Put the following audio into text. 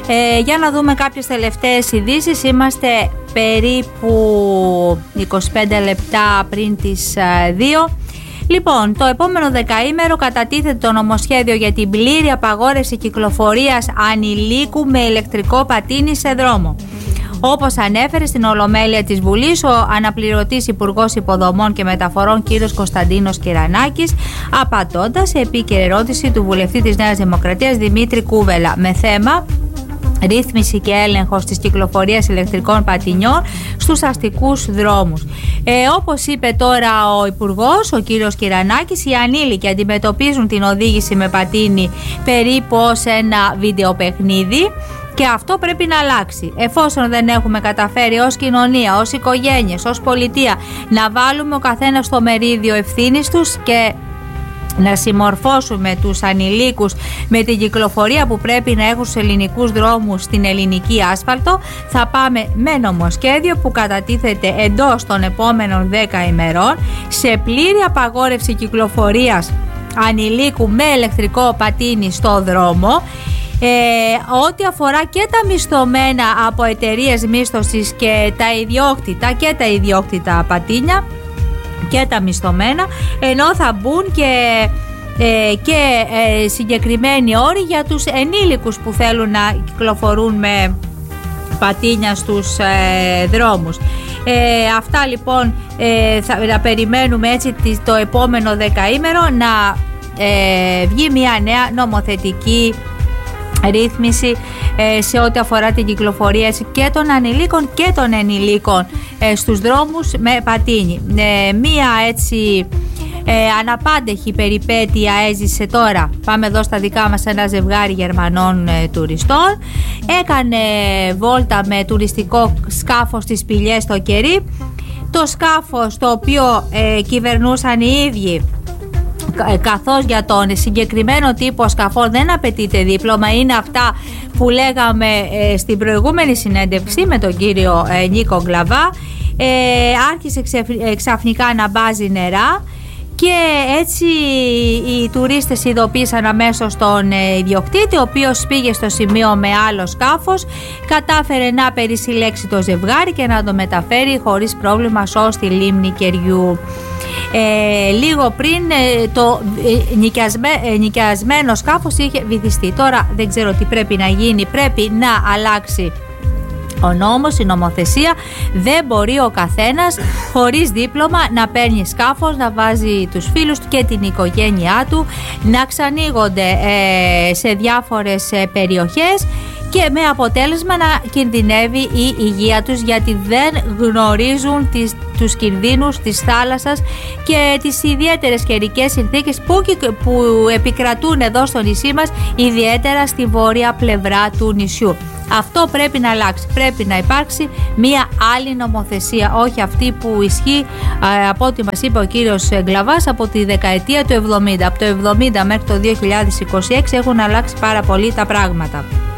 Για να δούμε κάποιες τελευταίες ειδήσεις. Είμαστε περίπου 25 λεπτά πριν τις 2. Λοιπόν, το επόμενο δεκαήμερο κατατίθεται το νομοσχέδιο για την πλήρη απαγόρευση κυκλοφορίας ανηλίκου με ηλεκτρικό πατίνι σε δρόμο. Όπως ανέφερε στην Ολομέλεια της Βουλής ο αναπληρωτής Υπουργός Υποδομών και Μεταφορών κ. Κωνσταντίνος Κυρανάκης, απαντώντας σε επίκαιρη ερώτηση του βουλευτή της Νέας Δημοκρατίας Δημήτρη Κούβελα με θέμα ρύθμιση και έλεγχος της κυκλοφορίας ηλεκτρικών πατινιών στους αστικούς δρόμους. Όπως είπε τώρα ο Υπουργός, ο κύριος Κυρανάκης, οι ανήλικοι αντιμετωπίζουν την οδήγηση με πατίνι περίπου ως ένα βιντεοπαιχνίδι. Και αυτό πρέπει να αλλάξει. Εφόσον δεν έχουμε καταφέρει ως κοινωνία, ως οικογένειες, ως πολιτεία να βάλουμε ο καθένας το μερίδιο ευθύνης τους και να συμμορφώσουμε τους ανηλίκους με την κυκλοφορία που πρέπει να έχουν στους ελληνικούς δρόμους στην ελληνική άσφαλτο, θα πάμε με νομοσχέδιο που κατατίθεται εντός των επόμενων 10 ημερών σε πλήρη απαγόρευση κυκλοφορίας ανηλίκου με ηλεκτρικό πατίνι στο δρόμο. Ό,τι αφορά και τα μισθωμένα από εταιρείες μίσθωσης και τα ιδιόκτητα πατίνια και τα μισθωμένα, ενώ θα μπουν και συγκεκριμένοι όροι για τους ενήλικους που θέλουν να κυκλοφορούν με πατίνια στους δρόμους. Αυτά λοιπόν θα περιμένουμε έτσι το επόμενο δεκαήμερο να βγει μια νέα νομοθετική ρύθμιση σε ό,τι αφορά την κυκλοφορία και των ανηλίκων και των ενηλίκων στους δρόμους με πατίνι. Μία έτσι αναπάντεχη περιπέτεια έζησε τώρα. Πάμε εδώ στα δικά μας ένα ζευγάρι Γερμανών τουριστών. Έκανε βόλτα με τουριστικό σκάφος στις Πηλιές στο Κερί. Το σκάφος το οποίο κυβερνούσαν οι ίδιοι, καθώς για τον συγκεκριμένο τύπο σκαφών δεν απαιτείται δίπλωμα, είναι αυτά που λέγαμε στην προηγούμενη συνέντευξη με τον κύριο Νίκο Γκλαβά, άρχισε ξαφνικά να μπάζει νερά και έτσι οι τουρίστες ειδοποίησαν αμέσως τον ιδιοκτήτη, ο οποίος πήγε στο σημείο με άλλο σκάφος, κατάφερε να περισυλλέξει το ζευγάρι και να το μεταφέρει χωρίς πρόβλημα στη λίμνη Κεριού. Λίγο πριν το νοικιασμένο σκάφος είχε βυθιστεί. Τώρα δεν ξέρω τι πρέπει να γίνει, πρέπει να αλλάξει ο νόμος, η νομοθεσία. Δεν μπορεί ο καθένας χωρίς δίπλωμα να παίρνει σκάφος, να βάζει τους φίλους του και την οικογένειά του, να ξανοίγονται σε διάφορες περιοχές και με αποτέλεσμα να κινδυνεύει η υγεία τους, γιατί δεν γνωρίζουν τους κινδύνους της θάλασσας και τις ιδιαίτερες καιρικές συνθήκες που επικρατούν εδώ στο νησί μας, ιδιαίτερα στη βόρεια πλευρά του νησιού. Αυτό πρέπει να αλλάξει. Πρέπει να υπάρξει μία άλλη νομοθεσία, όχι αυτή που ισχύει από ό,τι μας είπε ο κύριος Γκλαβάς από τη δεκαετία του 70. Από το 70 μέχρι το 2026 έχουν αλλάξει πάρα πολύ τα πράγματα.